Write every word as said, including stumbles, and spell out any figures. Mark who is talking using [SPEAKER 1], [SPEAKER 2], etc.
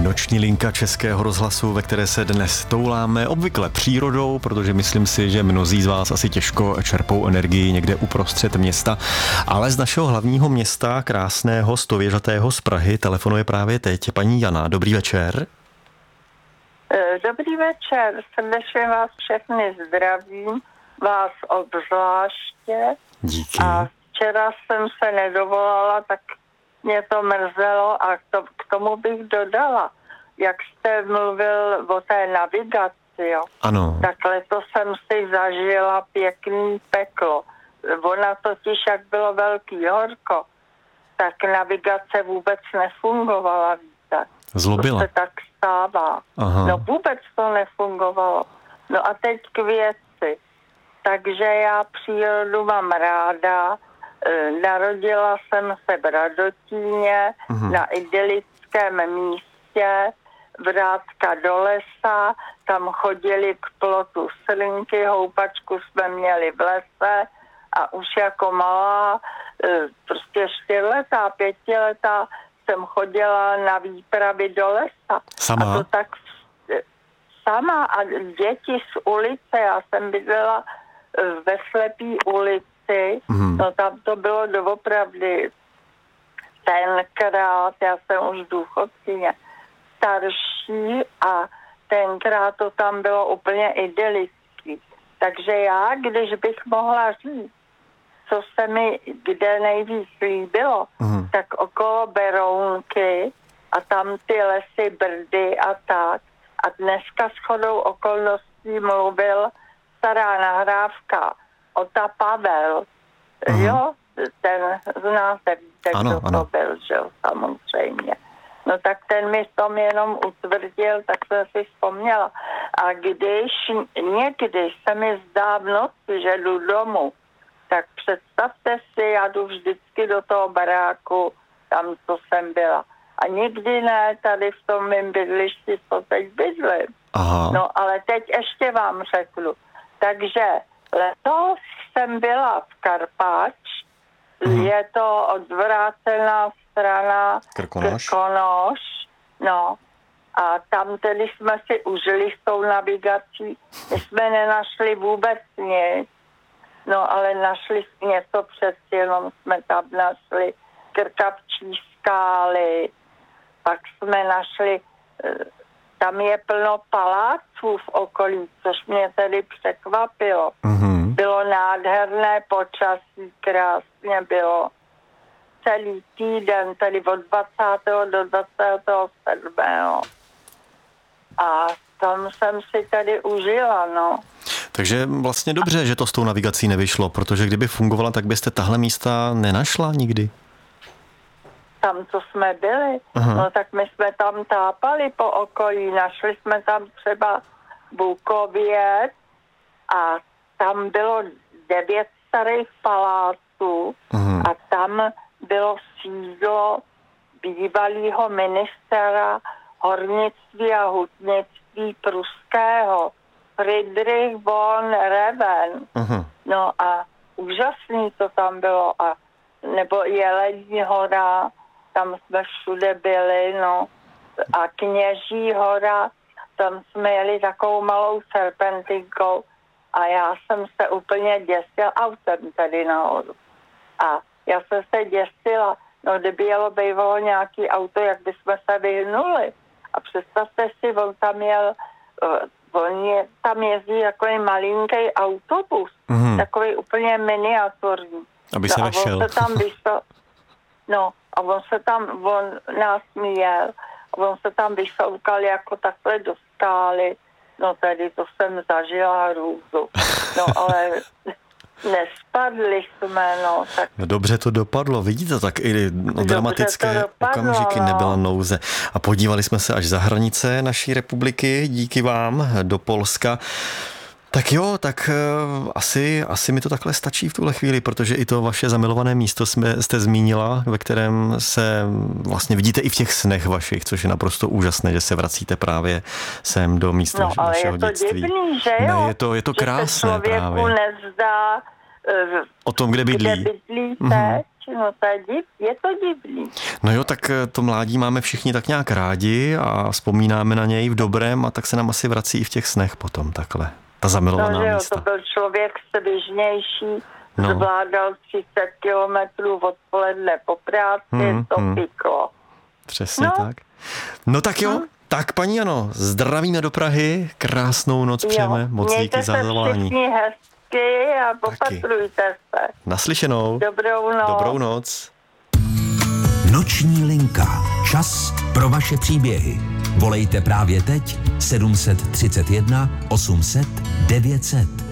[SPEAKER 1] Noční linka Českého rozhlasu, ve které se dnes touláme obvykle přírodou, protože myslím si, že mnozí z vás asi těžko čerpou energii někde uprostřed města, ale z našeho hlavního města, krásného stověžatého z Prahy, telefonuje právě teď paní Jana. Dobrý večer.
[SPEAKER 2] Dobrý večer, srdečně vás všechny zdravím, vás obzvláště.
[SPEAKER 1] Díky.
[SPEAKER 2] A včera jsem se nedovolala, tak mě to mrzelo a to, k tomu bych dodala, jak jste mluvil o té navigaci, jo.
[SPEAKER 1] Ano.
[SPEAKER 2] Tak letos jsem si zažila pěkný peklo. Ona totiž, jak bylo velký horko, tak navigace vůbec nefungovala, víte.
[SPEAKER 1] Zlobila.
[SPEAKER 2] To se tak stává.
[SPEAKER 1] Aha.
[SPEAKER 2] No vůbec to nefungovalo. No a teď k věci. Takže já přírodu mám ráda. Narodila jsem se v Radotíně,
[SPEAKER 1] mhm.
[SPEAKER 2] na idylickém místě, vrátka do lesa, tam chodili k plotu srnky, houpačku jsme měli v lese a už jako malá, prostě čtyřletá, pětiletá, jsem chodila na výpravy do lesa.
[SPEAKER 1] Sama?
[SPEAKER 2] A to tak sama a děti z ulice, já jsem bydlela ve Slepý ulici, mm. no tam to bylo doopravdy tenkrát, já jsem už důchodkyně, starší a tenkrát to tam bylo úplně idylický. Takže já, když bych mohla říct, co se mi kde nejvíc líbilo, mm. tak okolo Berounky a tam ty lesy, Brdy a tak. A dneska shodou okolností mluvil stará nahrávka Ota Pavel. Mm. Jo, ten znáte, víte,
[SPEAKER 1] ano,
[SPEAKER 2] kdo
[SPEAKER 1] ano.
[SPEAKER 2] to byl, že jo, samozřejmě. No tak ten mi tom jenom utvrdil, tak jsem si vzpomněla. A když někdy se mi zdá v noci, že jdu domů, tak představte si, já jdu vždycky do toho baráku, tam, co jsem byla. A nikdy ne tady v tom mém bydlišti, co teď bydlím.
[SPEAKER 1] Aha.
[SPEAKER 2] No ale teď ještě vám řeknu. Takže letos jsem byla v Karpáč, mm. je to odvrácená strana
[SPEAKER 1] Krkonoš.
[SPEAKER 2] Krkonoš, no. A tam tedy jsme si užili s tou navigací. My jsme nenašli vůbec nic. No, ale našli něco přeci, jenom jsme tam našli krkavčí skály, pak jsme našli, tam je plno paláců v okolí, což mě tedy překvapilo. Mm-hmm. Bylo nádherné počasí, krásně bylo. Celý týden, tedy od dvacátého do dvacátého sedmého A tam jsem si tady užila, no.
[SPEAKER 1] Takže vlastně dobře, že to s tou navigací nevyšlo, protože kdyby fungovala, tak byste tahle místa nenašla nikdy.
[SPEAKER 2] Tam, co jsme byli, aha. No tak my jsme tam tápali po okolí, našli jsme tam třeba Bukověc a tam bylo devět starých paláců aha. a tam bylo sídlo bývalého ministra hornictví a hutnictví pruského, Friedrich von Reven. Uh-huh. No a úžasný to tam bylo. A nebo Jelení hora, tam jsme všude byli, no. A Kněží hora, tam jsme jeli takovou malou serpentinkou a já jsem se úplně děsila autem tady nahoru. A já jsem se děsila, no kdyby jelo bývalo nějaký auto, jak bychom se vyhnuli. A představte si, on tam jel On je, tam jezdí takový malinký autobus, mm-hmm. takový úplně miniaturní.
[SPEAKER 1] Aby
[SPEAKER 2] no
[SPEAKER 1] se
[SPEAKER 2] a
[SPEAKER 1] vešel.
[SPEAKER 2] on se tam vyso... No a on se tam, on nás měl, on se tam vysoukal jako takhle do skály. No tady to jsem zažila hrůzu. No ale nespadli jsme, no. Tak...
[SPEAKER 1] No dobře to dopadlo, vidíte, tak i no, dramatické
[SPEAKER 2] dopadlo,
[SPEAKER 1] okamžiky
[SPEAKER 2] no.
[SPEAKER 1] Nebyla nouze. A podívali jsme se až za hranice naší republiky, díky vám, do Polska. Tak jo, tak uh, asi, asi mi to takhle stačí v tuhle chvíli, protože i to vaše zamilované místo jsme, jste zmínila, ve kterém se vlastně vidíte i v těch snech vašich, což je naprosto úžasné, že se vracíte právě sem do místa
[SPEAKER 2] no,
[SPEAKER 1] vašeho dětství.
[SPEAKER 2] No ale je to divný, že jo?
[SPEAKER 1] Ne, je to, je to krásné
[SPEAKER 2] že se
[SPEAKER 1] právě.
[SPEAKER 2] nezdá, uh,
[SPEAKER 1] o tom, kde bydlí.
[SPEAKER 2] Kde bydlíte,
[SPEAKER 1] mm-hmm.
[SPEAKER 2] no to je div, je to divný.
[SPEAKER 1] No jo, tak to mládí máme všichni tak nějak rádi a vzpomínáme na něj v dobrém a tak se nám asi vrací i v těch snech potom takhle. Ta zamilovaná
[SPEAKER 2] no, že jo,
[SPEAKER 1] místa.
[SPEAKER 2] To byl člověk svižnější,
[SPEAKER 1] no.
[SPEAKER 2] Zvládal třicet kilometrů odpoledne po práci, hmm, to hmm. pyklo.
[SPEAKER 1] Přesně no. tak. No tak jo, hmm. tak paní Jano, zdravíme do Prahy, krásnou noc přejeme, moc díky za zavolání.
[SPEAKER 2] Mějte se hezky a opatrujte se.
[SPEAKER 1] Naslyšenou.
[SPEAKER 2] Dobrou noc.
[SPEAKER 1] Dobrou noc.
[SPEAKER 3] Noční linka. Čas pro vaše příběhy. Volejte právě teď sedm set třicet jedna osm set devět set.